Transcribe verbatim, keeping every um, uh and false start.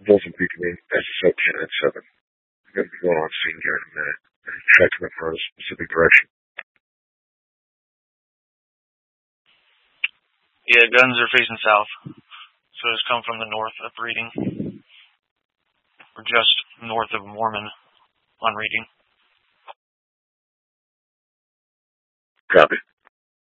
Both will be coming S S L ten at seven. I'm going to be going on scene here in a minute. And check them for a specific direction. Yeah, guns are facing south. So it's come from the north of Reading. We're just north of Mormon on Reading. Copy.